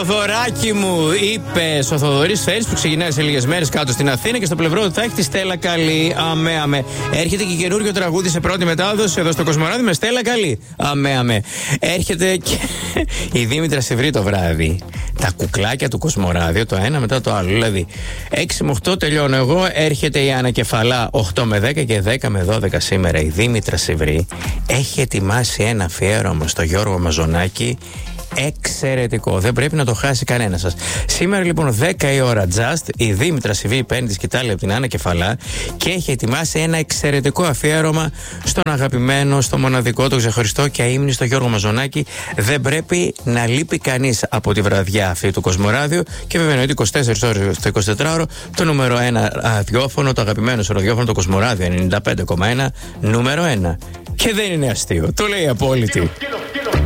Θοδωράκι μου, είπε ο Θοδωρής Φέρης που ξεκινάει σε λίγες μέρες κάτω στην Αθήνα και στο πλευρό του θα έχει τη Στέλλα Καλή. Αμέ, αμέ. Έρχεται και καινούριο τραγούδι σε πρώτη μετάδοση εδώ στο Κοσμοράδι με Στέλλα Καλή. Αμέ, αμέ. Έρχεται και η Δήμητρα Σιβρή το βράδυ. Τα κουκλάκια του Κοσμοράδιο, το ένα μετά το άλλο. Δηλαδή, 6 με 8 τελειώνω εγώ, έρχεται η Ανακεφαλά 8 με 10 και 10 με 12 σήμερα. Η Δήμητρα Σιβρή έχει ετοιμάσει ένα αφιέρωμα στο Γιώργο Μαζονάκη. Εξαιρετικό, δεν πρέπει να το χάσει κανένα σας. Σήμερα λοιπόν 10 η ώρα just, η Δήμητρα Σιβρή παίρνει τη σκητάλη από την Άννα Κεφαλά και έχει ετοιμάσει ένα εξαιρετικό αφιέρωμα στον αγαπημένο, στο μοναδικό, το ξεχωριστό και αείμνηστο Γιώργο Μαζονάκη. Δεν πρέπει να λείπει κανείς από τη βραδιά αυτή του Κοσμοράδιου και βέβαια εννοείται 24 ώρες στο 24ωρο το νούμερο 1 ραδιόφωνο, το αγαπημένο σου ραδιόφωνο, το Κοσμοράδιο 95,1 νούμερο 1. Και δεν είναι αστείο, το λέει απόλυτη.